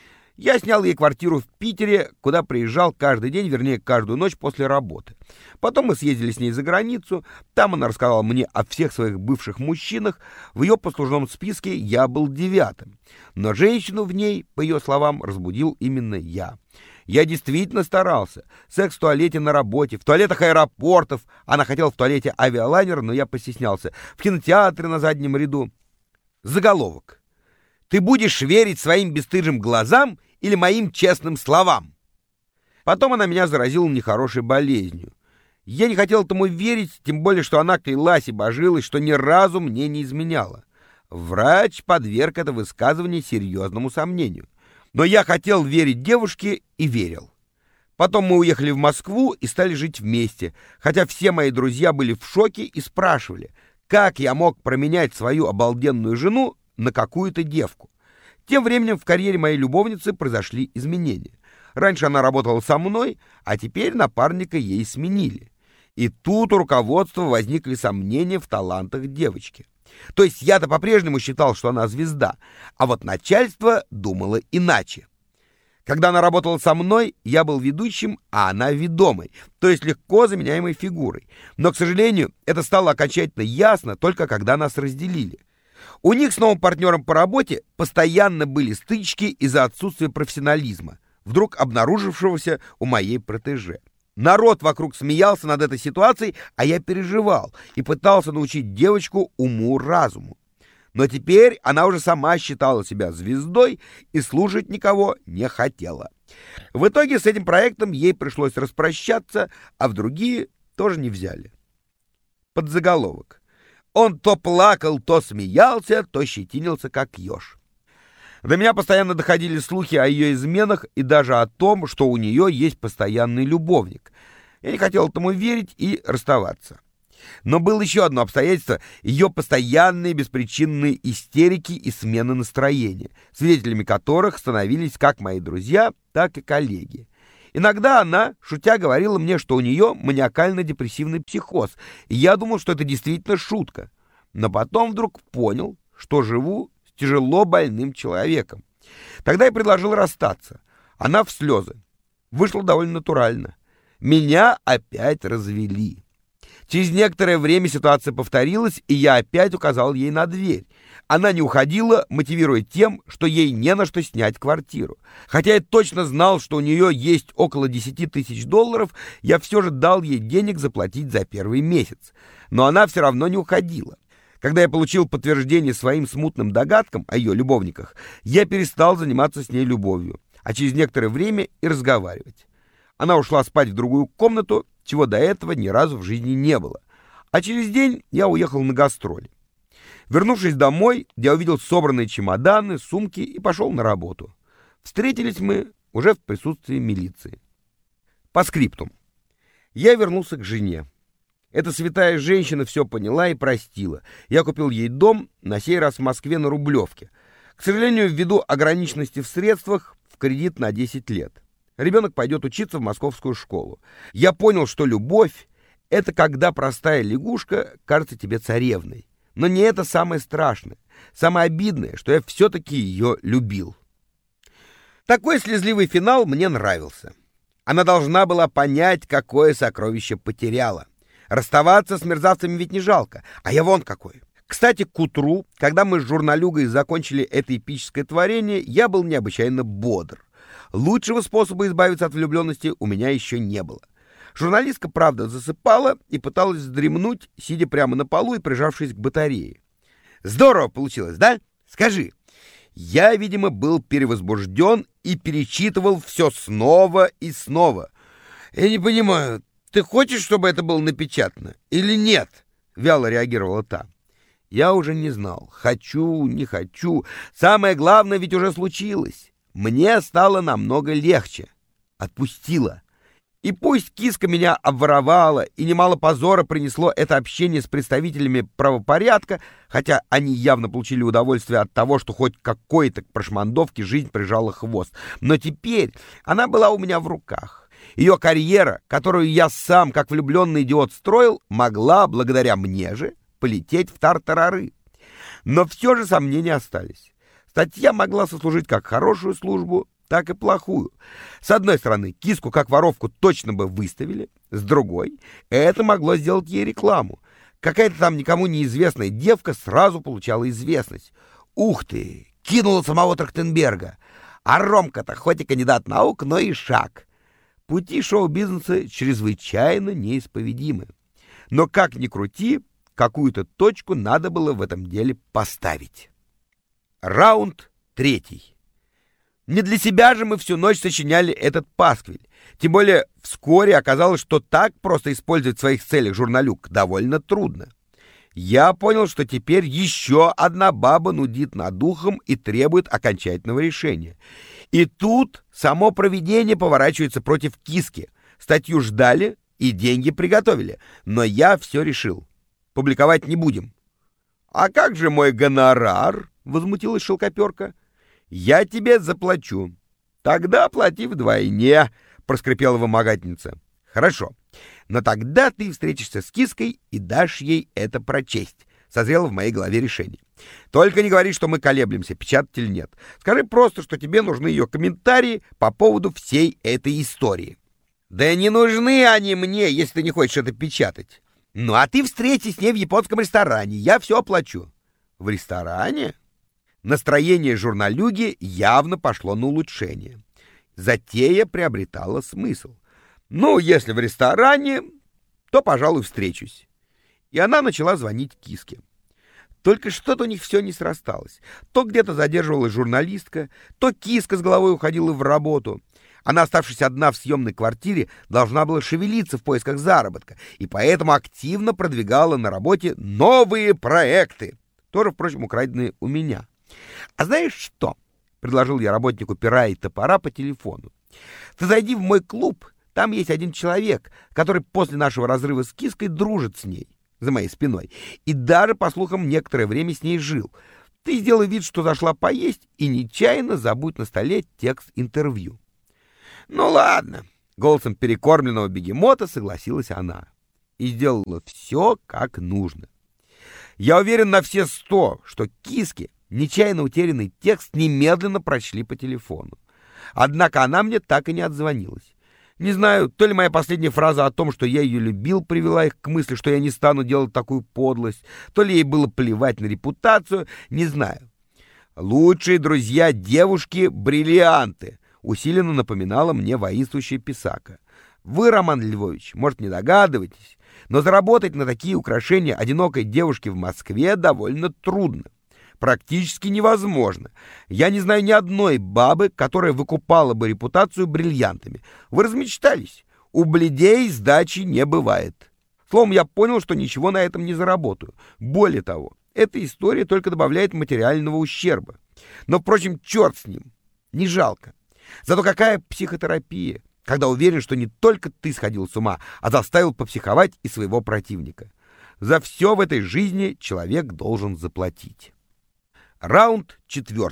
я снял ей квартиру в Питере, куда приезжал каждый день, вернее, каждую ночь после работы. Потом мы съездили с ней за границу. Там она рассказала мне о всех своих бывших мужчинах. В ее послужном списке я был 9-м. Но женщину в ней, по ее словам, разбудил именно я. Я действительно старался. Секс в туалете на работе, в туалетах аэропортов. Она хотела в туалете авиалайнера, но я постеснялся. В кинотеатре на заднем ряду. Заголовок: «Ты будешь верить своим бесстыжим глазам или моим честным словам?» Потом она меня заразила нехорошей болезнью. Я не хотел этому верить, тем более, что она клялась и божилась, что ни разу мне не изменяла. Врач подверг это высказывание серьезному сомнению. Но я хотел верить девушке и верил. Потом мы уехали в Москву и стали жить вместе, хотя все мои друзья были в шоке и спрашивали, как я мог променять свою обалденную жену на какую-то девку. Тем временем в карьере моей любовницы произошли изменения. Раньше она работала со мной, а теперь напарника ей сменили. И тут у руководства возникли сомнения в талантах девочки. То есть я-то по-прежнему считал, что она звезда, а вот начальство думало иначе. Когда она работала со мной, я был ведущим, а она ведомой, то есть легко заменяемой фигурой. Но, к сожалению, это стало окончательно ясно только когда нас разделили. У них с новым партнером по работе постоянно были стычки из-за отсутствия профессионализма, вдруг обнаружившегося у моей протеже. Народ вокруг смеялся над этой ситуацией, а я переживал и пытался научить девочку уму-разуму. Но теперь она уже сама считала себя звездой и слушать никого не хотела. В итоге с этим проектом ей пришлось распрощаться, а в другие тоже не взяли. Подзаголовок: «Он то плакал, то смеялся, то щетинился, как еж». До меня постоянно доходили слухи о ее изменах и даже о том, что у нее есть постоянный любовник. Я не хотел этому верить и расставаться. Но было еще одно обстоятельство — ее постоянные беспричинные истерики и смены настроения, свидетелями которых становились как мои друзья, так и коллеги. Иногда она, шутя, говорила мне, что у нее маниакально-депрессивный психоз, и я думал, что это действительно шутка. Но потом вдруг понял, что живу с тяжело больным человеком. Тогда я предложил расстаться. Она в слезы. Вышло довольно натурально. Меня опять развели. Через некоторое время ситуация повторилась, и я опять указал ей на дверь. Она не уходила, мотивируя тем, что ей не на что снять квартиру. Хотя я точно знал, что у нее есть около 10 тысяч долларов, я все же дал ей денег заплатить за первый месяц. Но она все равно не уходила. Когда я получил подтверждение своим смутным догадкам о ее любовниках, я перестал заниматься с ней любовью, а через некоторое время и разговаривать. Она ушла спать в другую комнату, чего до этого ни разу в жизни не было. А через день я уехал на гастроли. Вернувшись домой, я увидел собранные чемоданы, сумки и пошел на работу. Встретились мы уже в присутствии милиции. По скриптум. Я вернулся к жене. Эта святая женщина все поняла и простила. Я купил ей дом, на сей раз в Москве на Рублевке. К сожалению, ввиду ограниченности в средствах, в кредит на 10 лет. Ребенок пойдет учиться в московскую школу. Я понял, что любовь — это когда простая лягушка кажется тебе царевной. Но не это самое страшное. Самое обидное, что я все-таки ее любил. Такой слезливый финал мне нравился. Она должна была понять, какое сокровище потеряла. Расставаться с мерзавцами ведь не жалко, а я вон какой. Кстати, к утру, когда мы с журналюгой закончили это эпическое творение, я был необычайно бодр. Лучшего способа избавиться от влюбленности у меня еще не было. Журналистка, правда, засыпала и пыталась вздремнуть, сидя прямо на полу и прижавшись к батарее. Здорово получилось, да? Скажи. Я, видимо, был перевозбужден и перечитывал все снова и снова. Я не понимаю, ты хочешь, чтобы это было напечатано или нет? Вяло реагировала та. Я уже не знал, хочу, не хочу. Самое главное ведь уже случилось. Мне стало намного легче. Отпустила. И пусть киска меня обворовала, и немало позора принесло это общение с представителями правопорядка, хотя они явно получили удовольствие от того, что хоть какой-то к прошмандовке жизнь прижала хвост. Но теперь она была у меня в руках. Ее карьера, которую я сам, как влюбленный идиот, строил, могла, благодаря мне же, полететь в тартарары. Но все же сомнения остались. Статья могла сослужить как хорошую службу, так и плохую. С одной стороны, киску как воровку точно бы выставили, с другой, это могло сделать ей рекламу. Какая-то там никому неизвестная девка сразу получала известность. Ух ты, кинула самого Трахтенберга. А Ромка-то хоть и кандидат наук, но и шаг. Пути шоу-бизнеса чрезвычайно неисповедимы. Но как ни крути, какую-то точку надо было в этом деле поставить. Раунд 3. Не для себя же мы всю ночь сочиняли этот пасквиль. Тем более вскоре оказалось, что так просто использовать в своих целях журналюк довольно трудно. Я понял, что теперь еще одна баба нудит над духом и требует окончательного решения. И тут само провидение поворачивается против киски. Статью ждали и деньги приготовили. Но я все решил. Публиковать не будем. «А как же мой гонорар?» — возмутилась шелкоперка. «Я тебе заплачу». «Тогда плати вдвойне», — проскрипела вымогательница. «Хорошо, но тогда ты встретишься с киской и дашь ей это прочесть», — созрело в моей голове решение. «Только не говори, что мы колеблемся, печатать или нет. Скажи просто, что тебе нужны ее комментарии по поводу всей этой истории». «Да не нужны они мне, если ты не хочешь это печатать». «Ну, а ты встретись с ней в японском ресторане, я все оплачу». «В ресторане?» Настроение журналюги явно пошло на улучшение. Затея приобретала смысл. «Ну, если в ресторане, то, пожалуй, встречусь». И она начала звонить киске. Только что-то у них все не срасталось. То где-то задерживалась журналистка, то киска с головой уходила в работу. Она, оставшись одна в съемной квартире, должна была шевелиться в поисках заработка, и поэтому активно продвигала на работе новые проекты, тоже, впрочем, украденные у меня. «А знаешь что?» — предложил я работнику пера и топора по телефону. «Ты зайди в мой клуб, Там есть один человек, который после нашего разрыва с Киской дружит с ней, за моей спиной, и даже, по слухам, некоторое время с ней жил. Ты сделай вид, что зашла поесть, и нечаянно забудь на столе текст интервью». «Ну ладно», — голосом перекормленного бегемота согласилась она и сделала все как нужно. Я уверен на все 100, что Киске нечаянно утерянный текст немедленно прочли по телефону. Однако она мне так и не отзвонилась. Не знаю, то ли моя последняя фраза о том, что я ее любил, привела их к мысли, что я не стану делать такую подлость, то ли ей было плевать на репутацию, не знаю. «Лучшие друзья девушки — бриллианты», усиленно напоминала мне воинствующая Писака. Вы, Роман Львович, может, не догадываетесь, но заработать на такие украшения одинокой девушки в Москве довольно трудно. Практически невозможно. Я не знаю ни одной бабы, которая выкупала бы репутацию бриллиантами. Вы размечтались? У бледей сдачи не бывает. Словом, я понял, что ничего на этом не заработаю. Более того, эта история только добавляет материального ущерба. Но, впрочем, черт с ним. Не жалко. Зато какая психотерапия, когда уверен, что не только ты сходил с ума, а заставил попсиховать и своего противника. За все в этой жизни человек должен заплатить. Раунд 4.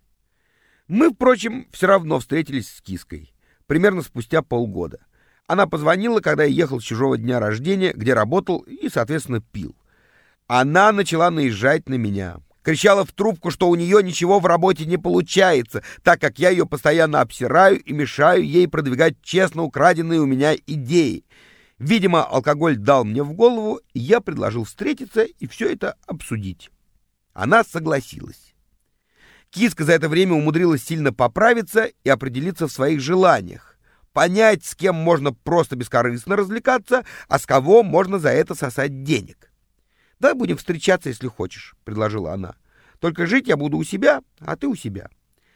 Мы, впрочем, все равно встретились с Киской. Примерно спустя полгода. Она позвонила, когда я ехал с чужого дня рождения, где работал и, соответственно, пил. Она начала наезжать на меня. Кричала в трубку, что у нее ничего в работе не получается, так как я ее постоянно обсираю и мешаю ей продвигать честно украденные у меня идеи. Видимо, алкоголь дал мне в голову, и я предложил встретиться и все это обсудить. Она согласилась. Киска за это время умудрилась сильно поправиться и определиться в своих желаниях. Понять, с кем можно просто бескорыстно развлекаться, а с кого можно за это сосать денег. «Давай будем встречаться, если хочешь», — предложила она. «Только жить я буду у себя, а ты у себя».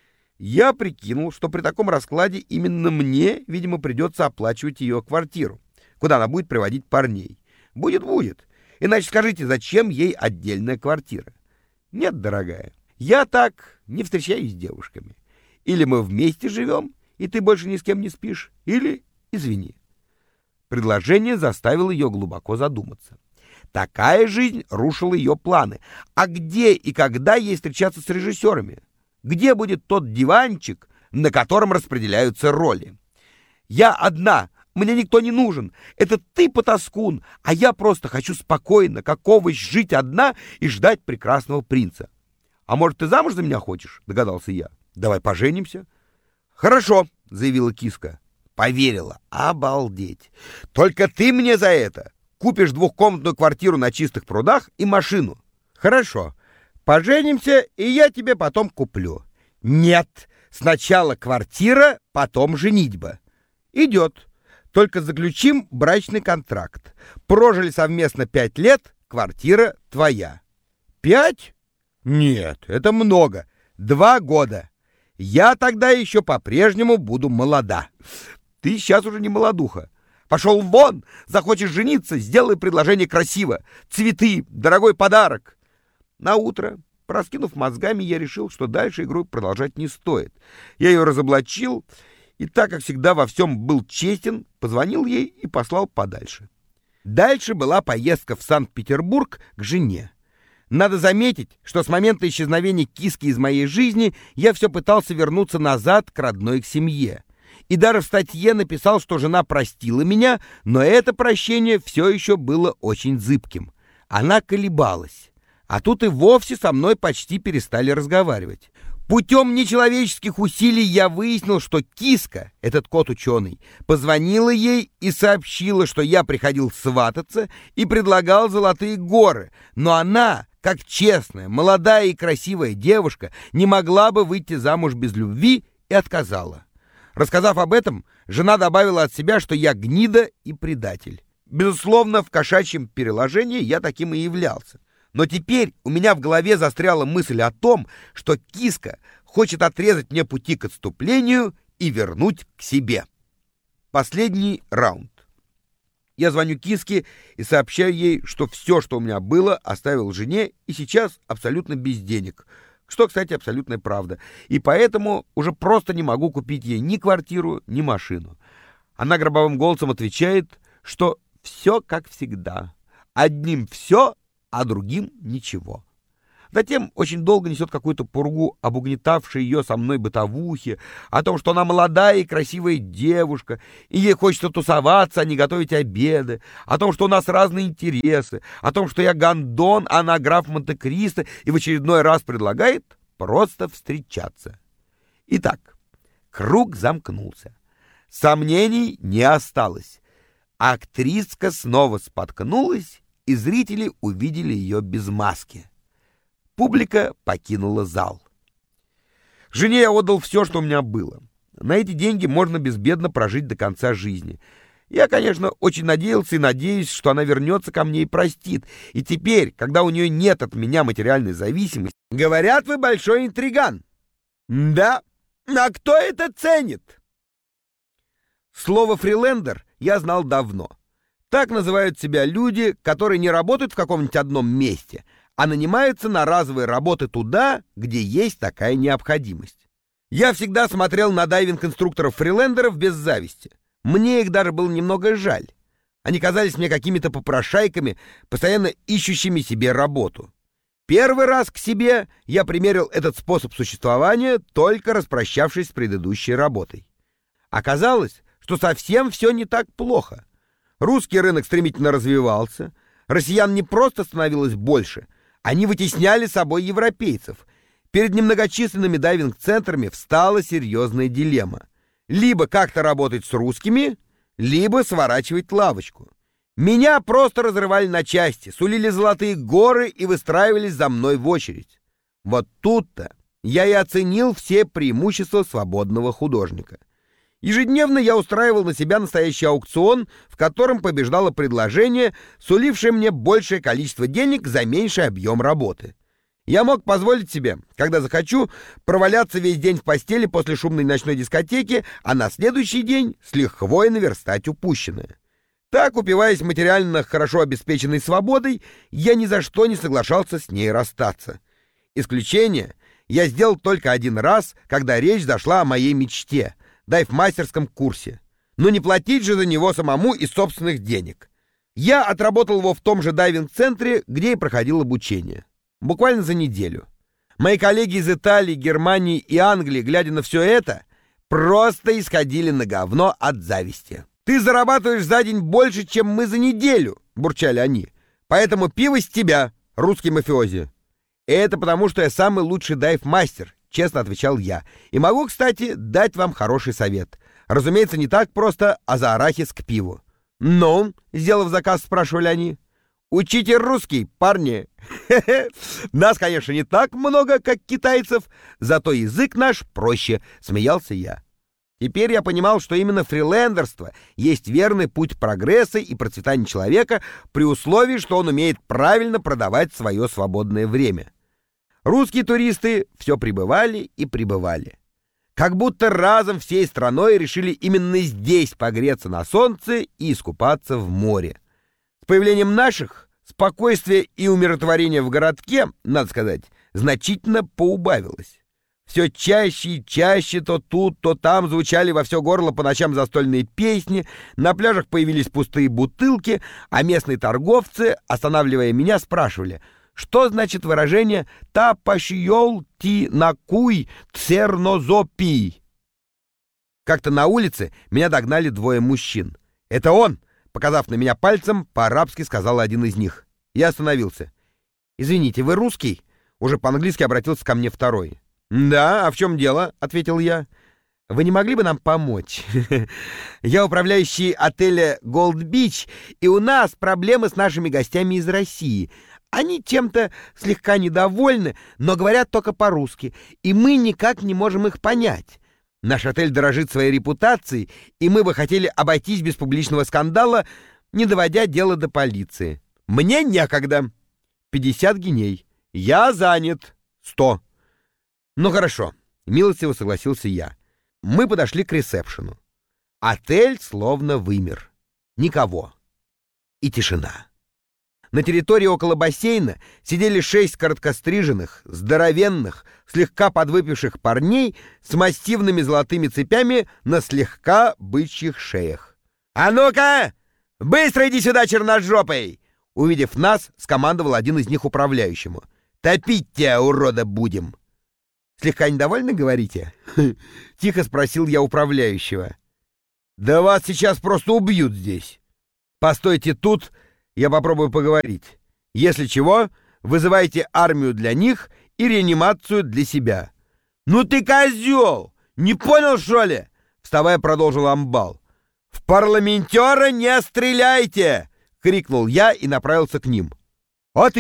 Я прикинул, что при таком раскладе именно мне, видимо, придется оплачивать ее квартиру, куда она будет приводить парней. Будет. Иначе скажите, зачем ей отдельная квартира? Нет, дорогая, я так не встречаюсь с девушками. Или мы вместе живем, и ты больше ни с кем не спишь, или извини. Предложение заставило ее глубоко задуматься. Такая жизнь рушила ее планы. А где и когда ей встречаться с режиссерами? Где будет тот диванчик, на котором распределяются роли? Я одна, мне никто не нужен. Это ты потаскун, а я просто хочу спокойно, как овощ, жить одна и ждать прекрасного принца. А может, ты замуж за меня хочешь? Догадался я. Давай поженимся. Хорошо, заявила Киска. Поверила. Обалдеть. Только ты мне за это купишь двухкомнатную квартиру на Чистых прудах и машину. Хорошо. Поженимся, и я тебе потом куплю. Нет, сначала квартира, потом женитьба. Идет. Только заключим брачный контракт. Прожили совместно 5 лет, квартира твоя. 5? Нет, это много. 2 года. Я тогда еще по-прежнему буду молода. Ты сейчас уже не молодуха. Пошел вон, захочешь жениться, сделай предложение красиво. Цветы, дорогой подарок. Наутро, проскинув мозгами, я решил, что дальше игру продолжать не стоит. Я ее разоблачил, и так как всегда во всем был честен, позвонил ей и послал подальше. Дальше была поездка в Санкт-Петербург к жене. Надо заметить, что с момента исчезновения Киски из моей жизни я все пытался вернуться назад к родной семье. И даже в статье написал, что жена простила меня, но это прощение все еще было очень зыбким. Она колебалась. А тут и вовсе со мной почти перестали разговаривать. Путем нечеловеческих усилий я выяснил, что Киска, этот кот-ученый, позвонила ей и сообщила, что я приходил свататься и предлагал золотые горы, но она, как честная, молодая и красивая девушка, не могла бы выйти замуж без любви и отказала. Рассказав об этом, жена добавила от себя, что я гнида и предатель. Безусловно, в кошачьем переложении я таким и являлся. Но теперь у меня в голове застряла мысль о том, что Киска хочет отрезать мне пути к отступлению и вернуть к себе. Последний раунд. Я звоню Киске и сообщаю ей, что все, что у меня было, оставил жене и сейчас абсолютно без денег. Что, кстати, абсолютная правда. И поэтому уже просто не могу купить ей ни квартиру, ни машину. Она гробовым голосом отвечает, что все как всегда. Одним все, а другим ничего. Затем очень долго несет какую-то пургу об угнетавшей ее со мной бытовухе, о том, что она молодая и красивая девушка, и ей хочется тусоваться, а не готовить обеды, о том, что у нас разные интересы, о том, что я гондон, а она граф Монте-Кристо, и в очередной раз предлагает просто встречаться. Итак, круг замкнулся. Сомнений не осталось. Актриска снова споткнулась, и зрители увидели ее без маски. Публика покинула зал. Жене я отдал все, что у меня было. На эти деньги можно безбедно прожить до конца жизни. Я, конечно, очень надеялся и надеюсь, что она вернется ко мне и простит. И теперь, когда у нее нет от меня материальной зависимости, говорят, вы большой интриган. Да, а кто это ценит? Слово «фрилендер» я знал давно. Так называют себя люди, которые не работают в каком-нибудь одном месте, а нанимаются на разовые работы туда, где есть такая необходимость. Я всегда смотрел на дайвинг-инструкторов-фрилендеров без зависти. Мне их даже было немного жаль. Они казались мне какими-то попрошайками, постоянно ищущими себе работу. Первый раз к себе я примерил этот способ существования, только распрощавшись с предыдущей работой. Оказалось, что совсем все не так плохо. Русский рынок стремительно развивался, россиян не просто становилось больше, они вытесняли собой европейцев. Перед немногочисленными дайвинг-центрами встала серьезная дилемма. Либо как-то работать с русскими, либо сворачивать лавочку. Меня просто разрывали на части, сулили золотые горы и выстраивались за мной в очередь. Вот тут-то я и оценил все преимущества свободного художника. Ежедневно я устраивал на себя настоящий аукцион, в котором побеждало предложение, сулившее мне большее количество денег за меньший объем работы. Я мог позволить себе, когда захочу, проваляться весь день в постели после шумной ночной дискотеки, а на следующий день с лихвой наверстать упущенное. Так, упиваясь материально хорошо обеспеченной свободой, я ни за что не соглашался с ней расстаться. Исключение я сделал только один раз, когда речь зашла о моей мечте — дайв-мастерском курсе. Но не платить же за него самому из собственных денег. Я отработал его в том же дайвинг-центре, где и проходил обучение. Буквально за неделю. Мои коллеги из Италии, Германии и Англии, глядя на все это, просто исходили на говно от зависти. «Ты зарабатываешь за день больше, чем мы за неделю», — бурчали они. «Поэтому пиво с тебя, русский мафиози». «Это потому, что я самый лучший дайв-мастер», — честно отвечал я. «И могу, кстати, дать вам хороший совет. Разумеется, не так просто, а за арахис к пиву». «Ну?» — сделав заказ, спрашивали они. «Учите русский, парни. Нас, конечно, не так много, как китайцев, зато язык наш проще», — смеялся я. Теперь я понимал, что именно фрилендерство есть верный путь прогресса и процветания человека при условии, что он умеет правильно продавать свое свободное время. Русские туристы все прибывали и прибывали. Как будто разом всей страной решили именно здесь погреться на солнце и искупаться в море. С появлением наших спокойствие и умиротворение в городке, надо сказать, значительно поубавилось. Все чаще и чаще то тут, то там звучали во все горло по ночам застольные песни, на пляжах появились пустые бутылки, а местные торговцы, останавливая меня, спрашивали, что значит выражение «та пашиол ти накуй цернозопий». Как-то на улице меня догнали двое мужчин. «Это он!» — показав на меня пальцем, по-арабски сказал один из них. Я остановился. «Извините, вы русский?» Уже по-английски обратился ко мне второй. «Да, а в чем дело?» — ответил я. «Вы не могли бы нам помочь? Я управляющий отеля Gold Beach, и у нас проблемы с нашими гостями из России. Они чем-то слегка недовольны, но говорят только по-русски, и мы никак не можем их понять. Наш отель дорожит своей репутацией, и мы бы хотели обойтись без публичного скандала, не доводя дело до полиции. Мне некогда. 50 гиней. Я занят. 100. Ну хорошо, милостиво согласился я. Мы подошли к ресепшену. Отель словно вымер. Никого. И тишина. На территории около бассейна сидели 6 короткостриженных, здоровенных, слегка подвыпивших парней с массивными золотыми цепями на слегка бычьих шеях. «А ну-ка! Быстро иди сюда, черножопый!» Увидев нас, скомандовал один из них управляющему. «Топить тебя, урода, будем!» «Слегка недовольны, говорите?» Тихо спросил я управляющего. «Да вас сейчас просто убьют здесь. Постойте тут, я попробую поговорить. Если чего, вызывайте армию для них и реанимацию для себя». «Ну ты козел! Не понял, что ли?» Вставая, продолжил амбал. «В парламентера не стреляйте!» — крикнул я и направился к ним. «А ты